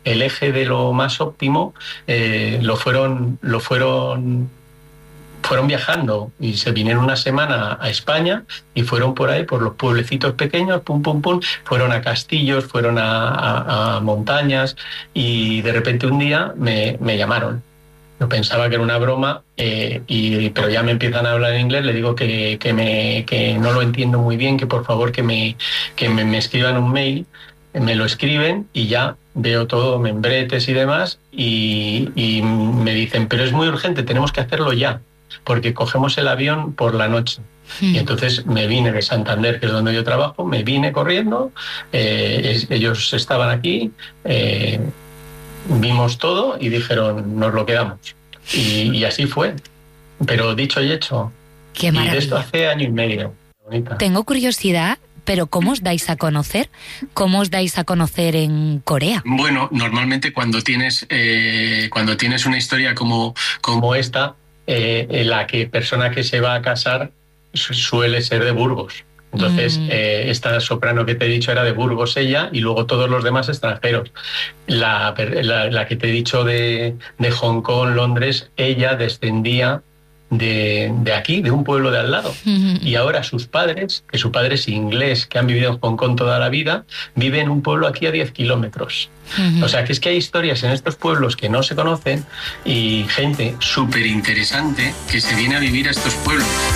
el eje de lo más óptimo fueron viajando y se vinieron una semana a España y fueron por ahí, por los pueblecitos pequeños, pum, pum, pum, fueron a castillos, fueron a montañas y de repente un día me llamaron. Yo pensaba que era una broma, pero ya me empiezan a hablar en inglés, le digo que no lo entiendo muy bien, que por favor me escriban un mail, me lo escriben y ya veo todo, membretes y demás, y me dicen, pero es muy urgente, tenemos que hacerlo ya, porque cogemos el avión por la noche. Y entonces me vine de Santander, que es donde yo trabajo, me vine corriendo, ellos estaban aquí, vimos todo y dijeron, nos lo quedamos. Y así fue. Pero dicho y hecho. ¡Qué y maravilla! de esto hace año y medio. Bonita. Tengo curiosidad, pero ¿cómo os dais a conocer? ¿Cómo os dais a conocer en Corea? Bueno, normalmente cuando tienes una historia como esta, la persona que se va a casar suele ser de Burgos. Entonces, esta soprano que te he dicho era de Burgos ella, y luego todos los demás extranjeros. La que te he dicho de Hong Kong, Londres, ella descendía de aquí, de un pueblo de al lado. Y ahora sus padres, que su padre es inglés, que han vivido en Hong Kong toda la vida, vive en un pueblo aquí a 10 kilómetros. O sea, que es que hay historias en estos pueblos que no se conocen y gente súper interesante que se viene a vivir a estos pueblos.